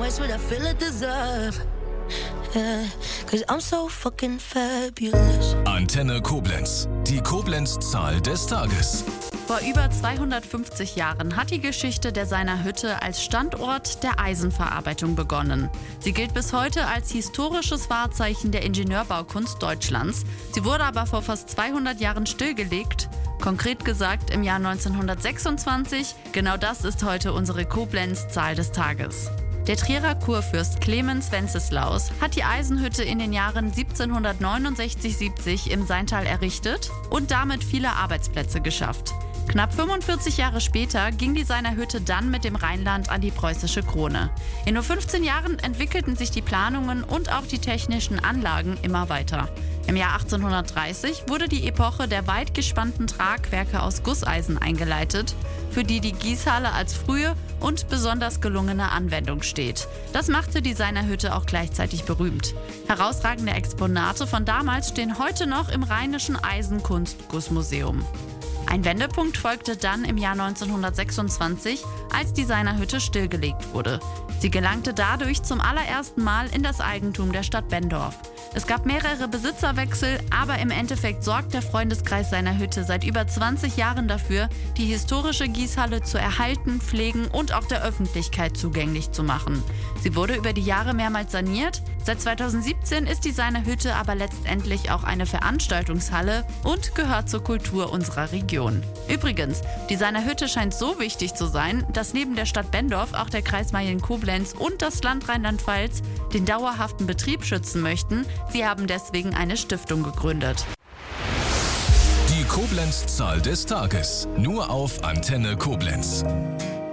much would I feel I deserve? Yeah, 'cause I'm so fucking fabulous. Antenne Koblenz. Die Koblenz-Zahl des Tages. Vor über 250 Jahren hat die Geschichte der Seiner Hütte als Standort der Eisenverarbeitung begonnen. Sie gilt bis heute als historisches Wahrzeichen der Ingenieurbaukunst Deutschlands. Sie wurde aber vor fast 200 Jahren stillgelegt. Konkret gesagt im Jahr 1926. Genau das ist heute unsere Koblenz-Zahl des Tages. Der Trierer Kurfürst Clemens Wenceslaus hat die Eisenhütte in den Jahren 1769-70 im Seintal errichtet und damit viele Arbeitsplätze geschafft. Knapp 45 Jahre später ging die Seiner Hütte dann mit dem Rheinland an die preußische Krone. In nur 15 Jahren entwickelten sich die Planungen und auch die technischen Anlagen immer weiter. Im Jahr 1830 wurde die Epoche der weit gespannten Tragwerke aus Gusseisen eingeleitet, für die die Gießhalle als frühe und besonders gelungene Anwendung steht. Das machte die Seiner Hütte auch gleichzeitig berühmt. Herausragende Exponate von damals stehen heute noch im Rheinischen Eisenkunst-Gussmuseum. Ein Wendepunkt folgte dann im Jahr 1926, als die Seiner Hütte stillgelegt wurde. Sie gelangte dadurch zum allerersten Mal in das Eigentum der Stadt Benndorf. Es gab mehrere Besitzerwechsel, aber im Endeffekt sorgt der Freundeskreis Seiner Hütte seit über 20 Jahren dafür, die historische Gießhalle zu erhalten, pflegen und auch der Öffentlichkeit zugänglich zu machen. Sie wurde über die Jahre mehrmals saniert. Seit 2017 ist die Seiner Hütte aber letztendlich auch eine Veranstaltungshalle und gehört zur Kultur unserer Region. Übrigens, die Seiner Hütte scheint so wichtig zu sein, dass neben der Stadt Benndorf auch der Kreis Mayen-Koblenz und das Land Rheinland-Pfalz den dauerhaften Betrieb schützen möchten. Sie haben deswegen eine Stiftung gegründet. Die Koblenz-Zahl des Tages. Nur auf Antenne Koblenz.